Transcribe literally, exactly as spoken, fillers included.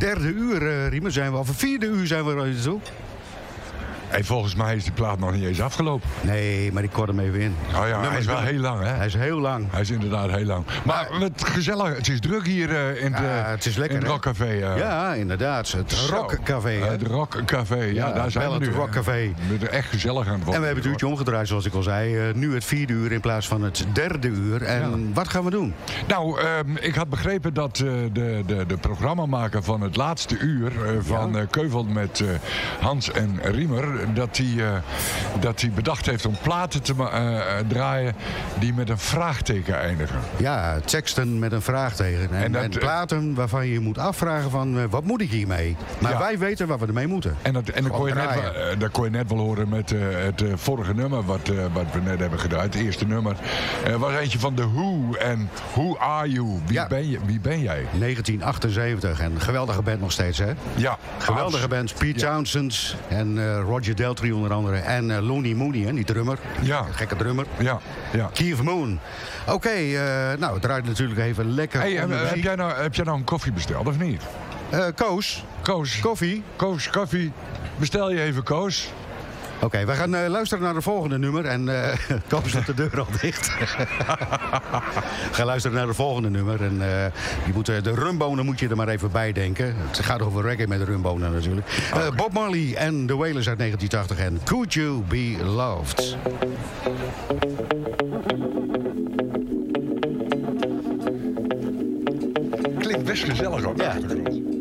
derde uur, uh, Riemen, zijn we. Of het vierde uur zijn we er toe. Hey, volgens mij is die plaat nog niet eens afgelopen. Nee, maar ik kort hem even in. Oh ja, hij is wel heel lang, hè? Hij is heel lang. Hij is inderdaad heel lang. Maar Maar- het gezellig, het is druk hier uh, in, Ja, de, het is lekker, in het hè? Rockcafé. Uh. Ja, inderdaad. Het Zo. Rockcafé. hè? Het Rockcafé, ja, Ja, daar zijn wel we het nu. Rockcafé. We zijn echt gezellig aan het worden. En we hebben het uurtje omgedraaid, zoals ik al zei. Uh, nu het vierde uur in plaats van het derde uur. En Ja. wat gaan we doen? Nou, um, ik had begrepen dat uh, de, de, de programmamaker van het laatste uur uh, van Ja. uh, Keuvel met uh, Hans en Riemer, dat hij uh, dat hij bedacht heeft om platen te ma- uh, draaien die met een vraagteken eindigen. Ja, teksten met een vraagteken. En, En dat, en uh, platen waarvan je moet afvragen van, uh, wat moet ik hiermee? Maar Ja. wij weten wat we ermee moeten. En, dat, en dat, kon je net, draaien. wel- uh, dat kon je net wel horen met uh, het uh, vorige nummer wat, uh, wat we net hebben gedaan. Het eerste nummer uh, was eentje van The Who en Who Are You? Wie, Ja. ben, je, wie ben jij? negentien achtenzeventig. En een geweldige band nog steeds, hè? Ja, Geweldige abs- band. Pete Ja. Townsend en uh, Roger Daltrey onder andere. En uh, Looney Mooney, hè, die drummer. Ja. Gekke drummer. Ja, ja. Keith Moon. Oké, okay, uh, nou, het draait natuurlijk even lekker. Hey, onder uh, muziek. heb, jij nou, heb jij nou een koffie besteld of niet? Uh, Koos, Koos, koffie. Koos, koffie. Bestel je even, Koos. Oké, okay, we gaan uh, luisteren naar de volgende nummer. En uh, Koos doet de deur al dicht. We gaan luisteren naar de volgende nummer. En uh, je moet, uh, de rumbonen moet je er maar even bij denken. Het gaat over reggae met de rumbonen natuurlijk. Uh, Bob Marley en The Wailers uit negentien tachtig. En Could You Be Loved? Klinkt best gezellig op de Ja. achtergrond.